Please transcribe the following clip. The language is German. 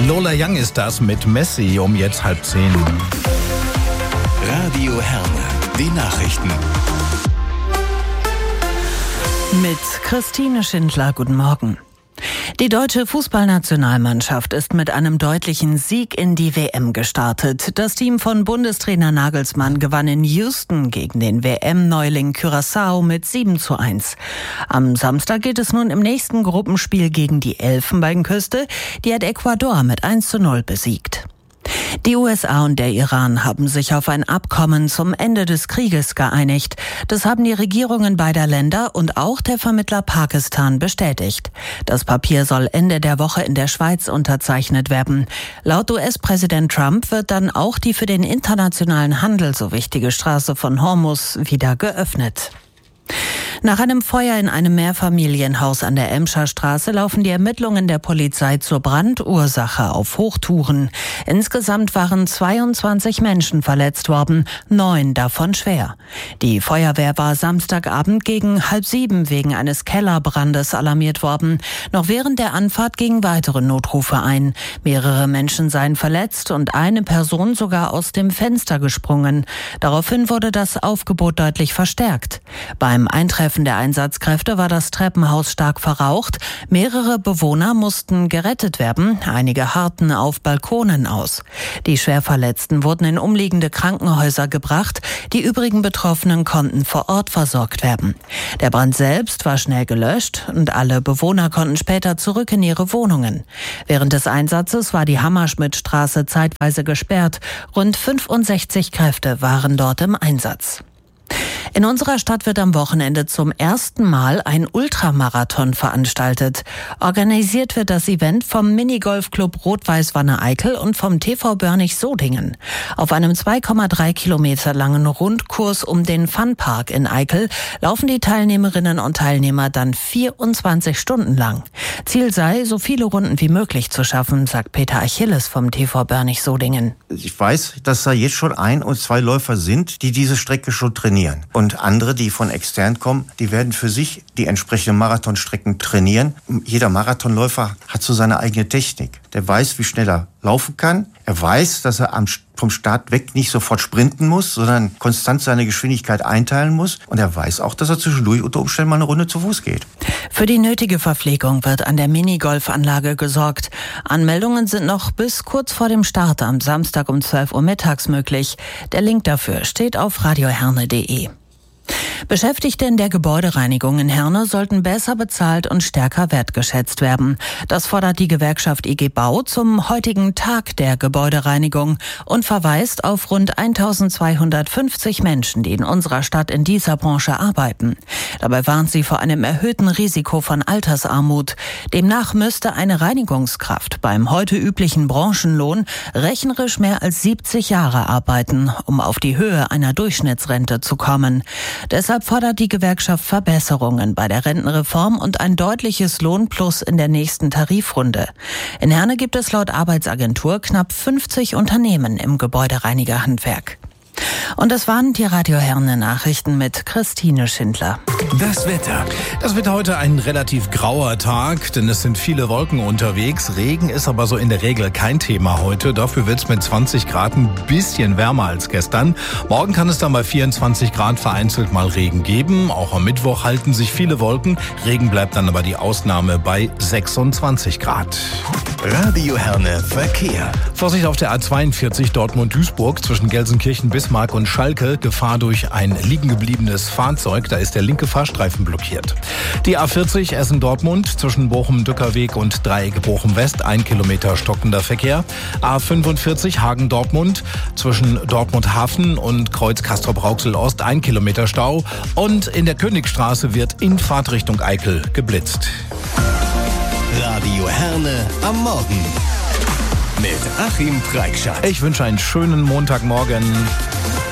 Lola Young ist das mit Messi um jetzt 9:30. Radio Herne, die Nachrichten. Mit Christine Schindler, guten Morgen. Die deutsche Fußballnationalmannschaft ist mit einem deutlichen Sieg in die WM gestartet. Das Team von Bundestrainer Nagelsmann gewann in Houston gegen den WM-Neuling Curaçao mit 7:1. Am Samstag geht es nun im nächsten Gruppenspiel gegen die Elfenbeinküste. Die hat Ecuador mit 1:0 besiegt. Die USA und der Iran haben sich auf ein Abkommen zum Ende des Krieges geeinigt. Das haben die Regierungen beider Länder und auch der Vermittler Pakistan bestätigt. Das Papier soll Ende der Woche in der Schweiz unterzeichnet werden. Laut US-Präsident Trump wird dann auch die für den internationalen Handel so wichtige Straße von Hormuz wieder geöffnet. Nach einem Feuer in einem Mehrfamilienhaus an der Emscher Straße laufen die Ermittlungen der Polizei zur Brandursache auf Hochtouren. Insgesamt waren 22 Menschen verletzt worden, 9 davon schwer. Die Feuerwehr war Samstagabend gegen 6:30 wegen eines Kellerbrandes alarmiert worden. Noch während der Anfahrt gingen weitere Notrufe ein. Mehrere Menschen seien verletzt und eine Person sogar aus dem Fenster gesprungen. Daraufhin wurde das Aufgebot deutlich verstärkt. Beim Eintreffen der Einsatzkräfte war das Treppenhaus stark verraucht. Mehrere Bewohner mussten gerettet werden. Einige harrten auf Balkonen aus. Die Schwerverletzten wurden in umliegende Krankenhäuser gebracht. Die übrigen Betroffenen konnten vor Ort versorgt werden. Der Brand selbst war schnell gelöscht und alle Bewohner konnten später zurück in ihre Wohnungen. Während des Einsatzes war die Hammerschmidtstraße zeitweise gesperrt. Rund 65 Kräfte waren dort im Einsatz. In unserer Stadt wird am Wochenende zum ersten Mal ein Ultramarathon veranstaltet. Organisiert wird das Event vom Minigolfclub Rot-Weiß Wanne-Eickel und vom TV Börnich-Sodingen. Auf einem 2,3 Kilometer langen Rundkurs um den Funpark in Eickel laufen die Teilnehmerinnen und Teilnehmer dann 24 Stunden lang. Ziel sei, so viele Runden wie möglich zu schaffen, sagt Peter Achilles vom TV Börnich-Sodingen. Ich weiß, dass da jetzt schon 1 und 2 Läufer sind, die diese Strecke schon trainieren. Und andere, die von extern kommen, die werden für sich die entsprechenden Marathonstrecken trainieren. Jeder Marathonläufer hat so seine eigene Technik. Der weiß, wie schnell er laufen kann. Er weiß, dass er vom Start weg nicht sofort sprinten muss, sondern konstant seine Geschwindigkeit einteilen muss. Und er weiß auch, dass er zwischendurch unter Umständen mal eine Runde zu Fuß geht. Für die nötige Verpflegung wird an der Minigolfanlage gesorgt. Anmeldungen sind noch bis kurz vor dem Start am Samstag um 12 Uhr mittags möglich. Der Link dafür steht auf radioherne.de. Beschäftigte in der Gebäudereinigung in Herne sollten besser bezahlt und stärker wertgeschätzt werden. Das fordert die Gewerkschaft IG Bau zum heutigen Tag der Gebäudereinigung und verweist auf rund 1250 Menschen, die in unserer Stadt in dieser Branche arbeiten. Dabei warnt sie vor einem erhöhten Risiko von Altersarmut. Demnach müsste eine Reinigungskraft beim heute üblichen Branchenlohn rechnerisch mehr als 70 Jahre arbeiten, um auf die Höhe einer Durchschnittsrente zu kommen. Deshalb fordert die Gewerkschaft Verbesserungen bei der Rentenreform und ein deutliches Lohnplus in der nächsten Tarifrunde. In Herne gibt es laut Arbeitsagentur knapp 50 Unternehmen im Gebäudereinigerhandwerk. Und das waren die Radio Herne Nachrichten mit Christine Schindler. Das Wetter. Das wird heute ein relativ grauer Tag, denn es sind viele Wolken unterwegs. Regen ist aber so in der Regel kein Thema heute. Dafür wird es mit 20 Grad ein bisschen wärmer als gestern. Morgen kann es dann bei 24 Grad vereinzelt mal Regen geben. Auch am Mittwoch halten sich viele Wolken. Regen bleibt dann aber die Ausnahme bei 26 Grad. Radio Herne Verkehr. Vorsicht auf der A42 Dortmund-Duisburg zwischen Gelsenkirchen, Bismarck und Schalke. Gefahr durch ein liegengebliebenes Fahrzeug. Da ist der linke Fahrstreifen blockiert. Die A40 Essen-Dortmund zwischen Bochum-Dückerweg und Dreieck Bochum-West. 1 Kilometer stockender Verkehr. A45 Hagen-Dortmund zwischen Dortmund-Hafen und Kreuz Castrop-Rauxel-Ost. 1 Kilometer Stau. Und in der Königstraße wird in Fahrtrichtung Eickel geblitzt. Radio Herne am Morgen mit Achim Preikschat. Ich wünsche einen schönen Montagmorgen.